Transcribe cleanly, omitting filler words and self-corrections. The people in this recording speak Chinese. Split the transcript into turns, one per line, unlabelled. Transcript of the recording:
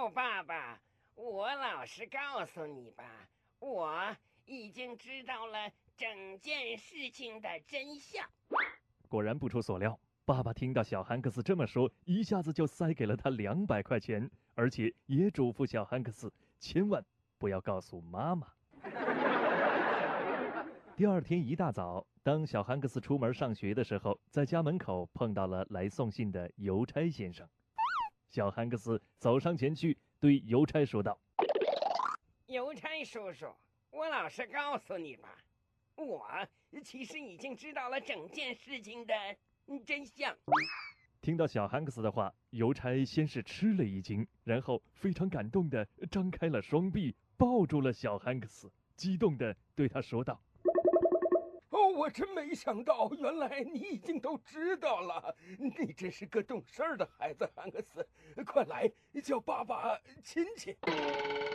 爸爸，我老实告诉你吧，我已经知道了整件事情的真相。
果然不出所料，爸爸听到小汉克斯这么说，一下子就塞给了他200块钱，而且也嘱咐小汉克斯千万不要告诉妈妈。第二天一大早，当小汉克斯出门上学的时候，在家门口碰到了来送信的邮差先生。小汉克斯走上前去，对邮差说道：
邮差叔叔，我老实告诉你吧，我其实已经知道了整件事情的真相。
听到小汉克斯的话，邮差先是吃了一惊，然后非常感动地张开了双臂，抱住了小汉克斯，激动地对他说道：
哦，我真没想到，原来你已经都知道了。你真是个懂事的孩子，汉克斯。快来，叫爸爸亲亲。